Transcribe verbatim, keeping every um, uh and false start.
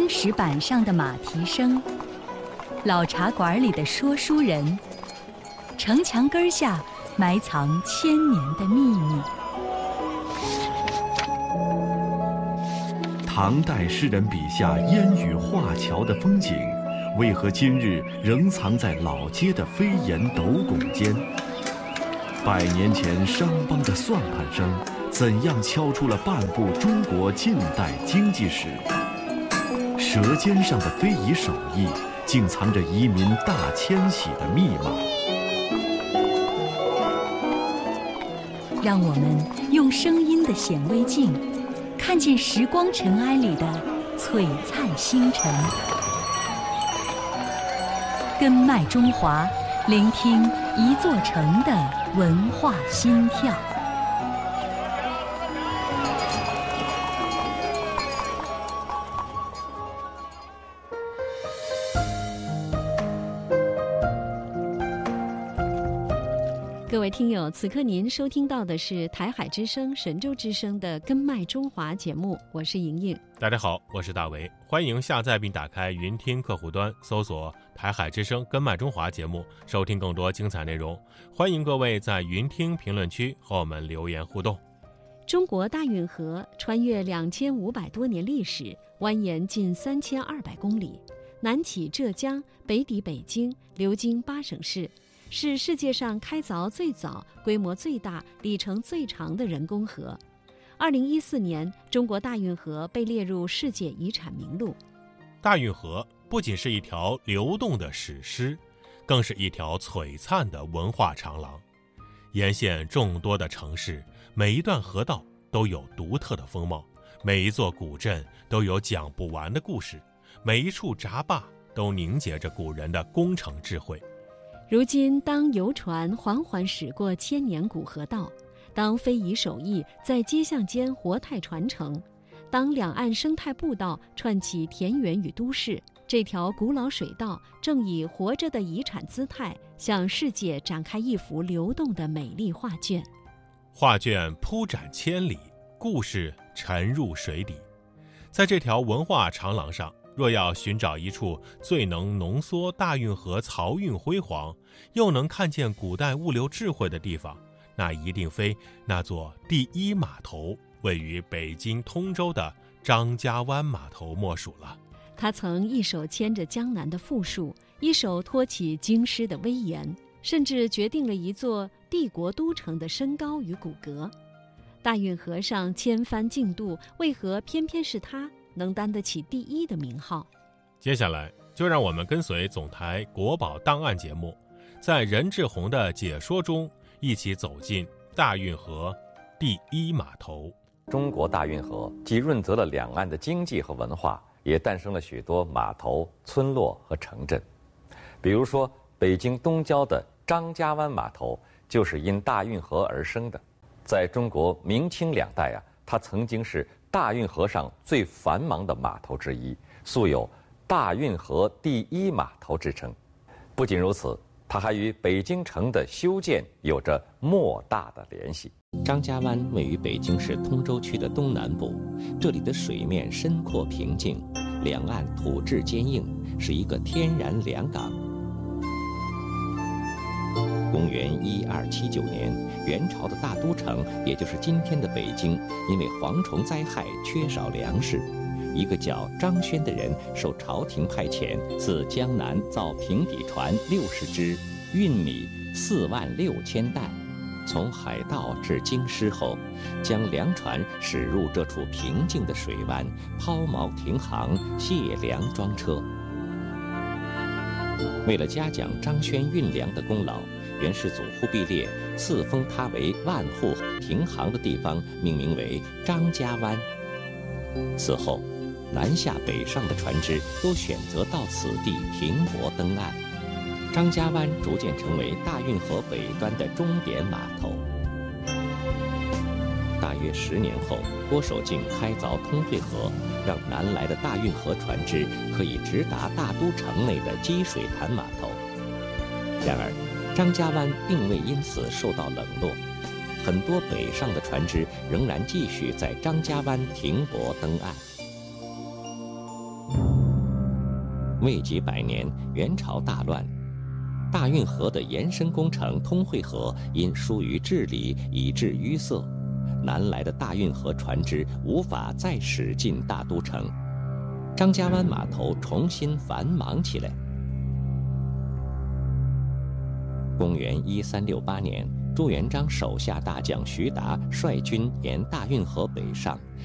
青石板上的马蹄声，老茶馆里的说书人，城墙根下埋藏千年的秘密。 唐代诗人笔下烟雨画桥的风景，为何今日仍藏在老街的飞檐斗拱间？百年前商帮的算盘声，怎样敲出了半部中国近代经济史？舌尖上的非遗手艺，竟藏着移民大迁徙的密码。 让我们用声音的显微镜，看见时光尘埃里的璀璨星辰。根脉中华，聆听一座城的文化心跳。 各位听友，此刻您收听到的是台海之声、神州之声的根脉中华节目，我是莹莹。 大家好，我是大为，欢迎下载并打开云听客户端，搜索台海之声根脉中华节目，收听更多精彩内容。欢迎各位在云听评论区和我们留言互动。 中国大运河穿越两千五百多年历史，蜿蜒近三千二百公里，南起浙江，北抵北京，流经八省市，是世界上开凿最早、规模最大、里程最长的人工河。二零一四年，中国大运河被列入世界遗产名录。 大运河不仅是一条流动的史诗，更是一条璀璨的文化长廊。沿线众多的城市，每一段河道都有独特的风貌，每一座古镇都有讲不完的故事，每一处闸坝都凝结着古人的工程智慧。 如今，当游船缓缓驶过千年古河道，当非遗手艺在街巷间活态传承，当两岸生态步道串起田园与都市，这条古老水道正以活着的遗产姿态，向世界展开一幅流动的美丽画卷。 画卷铺展千里，故事沉入水底。在这条文化长廊上，若要寻找一处最能浓缩大运河漕运辉煌，又能看见古代物流智慧的地方，那一定非那座第一码头位于北京通州的张家湾码头莫属了。 他曾一手牵着江南的富庶，一手托起京师的威严，甚至决定了一座帝国都城的身高与骨骼。大运河上千帆竞渡，为何偏偏是他能担得起第一的名号？ 接下来就让我们跟随总台国宝档案节目，在任志宏的解说中，一起走进大运河第一码头。 中国大运河既润泽了两岸的经济和文化，也诞生了许多码头、村落和城镇。比如说，北京东郊的张家湾码头就是因大运河而生的。在中国明清两代啊，它曾经是大运河上最繁忙的码头之一，素有大运河第一码头之称。不仅如此，它还与北京城的修建有着莫大的联系。 张家湾位于北京市通州区的东南部，这里的水面深阔平静，两岸土质坚硬，是一个天然良港。公元一二七九年，元朝的大都城，也就是今天的北京，因为蝗虫灾害缺少粮食，一个叫张轩的人受朝廷派遣，自江南造平底船六十只，运米四万六千担。从海盗至京师后，将粮船驶入这处平静的水湾，抛锚停航，卸粮装车。为了嘉奖张轩运粮的功劳，元世祖忽必烈赐封他为万户，停航的地方命名为张家湾。此后，南下北上的船只都选择到此地停泊登岸，张家湾逐渐成为大运河北端的终点码头。大约十年后，郭守敬开凿通惠河，让南来的大运河船只可以直达大都城内的积水潭码头。然而，张家湾并未因此受到冷落，很多北上的船只仍然继续在张家湾停泊登岸。 未及百年，元朝大乱，大运河的延伸工程通惠河因疏于治理，以致淤塞，南来的大运河船只无法再驶进大都城，张家湾码头重新繁忙起来。公元一三六八年，朱元璋手下大将徐达率军沿大运河北上，